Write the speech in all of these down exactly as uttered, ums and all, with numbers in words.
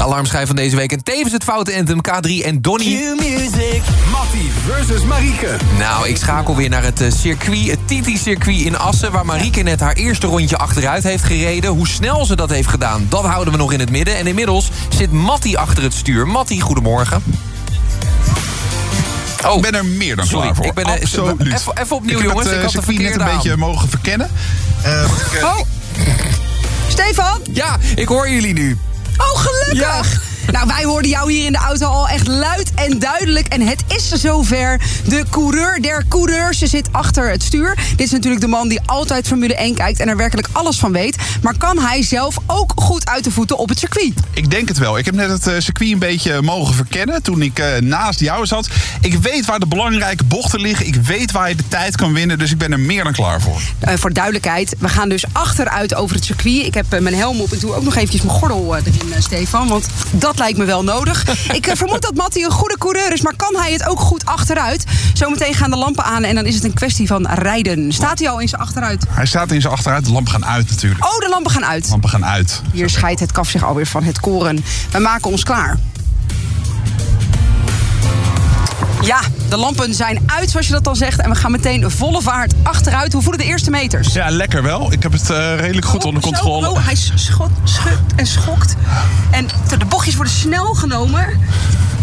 alarmschijf van deze week. En tevens het foute anthem K drie en Donnie. Q-music. Mattie versus Marieke. Nou, ik schakel weer naar het circuit, het Titi-circuit in Assen... waar Marieke net haar eerste rondje achteruit heeft gereden. Hoe snel ze dat heeft gedaan, dat houden we nog in het midden. En inmiddels zit Mattie achter het stuur. Mattie, goedemorgen. Oh, ik ben er meer dan sorry, klaar voor. Ik ben, Absoluut. Even, even opnieuw, ik jongens. Ik heb het uh, circuit net een beetje mogen verkennen. Uh, ik, uh, oh. Stefan? Ja, ik hoor jullie nu. Oh, gelukkig! Ja. Nou, wij hoorden jou hier in de auto al echt luid en duidelijk. En het is zover. De coureur der coureurs zit achter het stuur. Dit is natuurlijk de man die altijd Formule één kijkt... en er werkelijk alles van weet. Maar kan hij zelf ook goed uit de voeten op het circuit? Ik denk het wel. Ik heb net het uh, circuit een beetje mogen verkennen... toen ik uh, naast jou zat. Ik weet waar de belangrijke bochten liggen. Ik weet waar je de tijd kan winnen. Dus ik ben er meer dan klaar voor. Uh, voor duidelijkheid, we gaan dus achteruit over het circuit. Ik heb uh, mijn helm op en doe ook nog eventjes mijn gordel uh, erin, uh, Stefan. Want dat lijkt me wel nodig. Ik uh, vermoed dat Mattie een goede coureur is, maar kan hij het ook goed achteruit? Zometeen gaan de lampen aan en dan is het een kwestie van rijden. Staat hij al in zijn achteruit? Hij staat in zijn achteruit. De lampen gaan uit natuurlijk. Oh, de lampen gaan uit. De lampen gaan uit. Hier scheidt het kaf zich alweer van het koren. We maken ons klaar. Ja, de lampen zijn uit, zoals je dat dan zegt. En we gaan meteen volle vaart achteruit. Hoe voelen de eerste meters? Ja, lekker wel. Ik heb het uh, redelijk goed oh, onder controle. Zo, oh, hij schot, schudt en schokt. En de bochtjes worden snel genomen. Uh,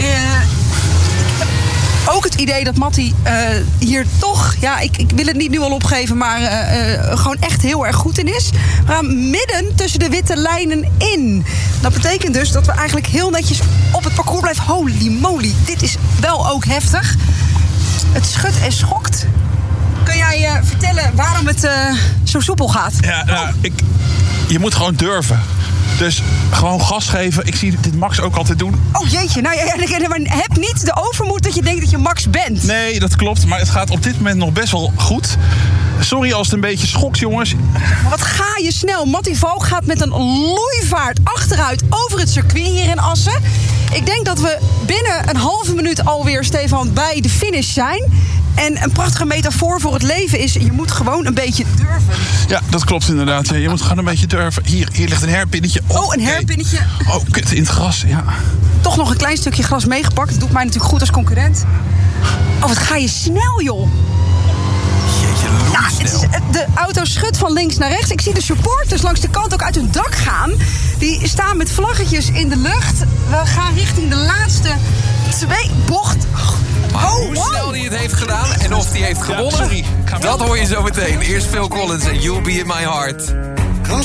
ook het idee dat Mattie uh, hier toch... Ja, ik, ik wil het niet nu al opgeven, maar uh, uh, gewoon echt heel erg goed in is. We gaan midden tussen de witte lijnen in. Dat betekent dus dat we eigenlijk heel netjes op het parcours blijven. Holy moly, dit is wel ook heftig. Het schudt en schokt. Kun jij uh, vertellen waarom het uh, zo soepel gaat? Ja, nou, ik, je moet gewoon durven. Dus gewoon gas geven. Ik zie dit Max ook altijd doen. Oh jeetje, nou ja, ja, maar heb niet de overmoed dat je denkt dat je Max bent. Nee, dat klopt. Maar het gaat op dit moment nog best wel goed. Sorry als het een beetje schokt, jongens. Maar wat ga je snel. Mattie Valk gaat met een loeivaart achteruit over het circuit hier in Assen. Ik denk dat we binnen een halve minuut alweer, Stefan, bij de finish zijn. En een prachtige metafoor voor het leven is... je moet gewoon een beetje durven. Ja, dat klopt inderdaad. Je moet gewoon een beetje durven. Hier, hier ligt een herpinnetje. Oh, oh een herpinnetje. Oh, kut, in het gras, ja. Toch nog een klein stukje gras meegepakt. Dat doet mij natuurlijk goed als concurrent. Oh, wat ga je snel, joh. Jeetje, ja, het is, de auto schudt van links naar rechts. Ik zie de supporters langs de kant ook uit hun dak gaan. Die staan met vlaggetjes in de lucht. We gaan richting de laatste twee bocht. Maar hoe snel hij het heeft gedaan en of hij heeft gewonnen, ja, sorry. dat hoor je zo meteen. Eerst Phil Collins en You'll Be In My Heart.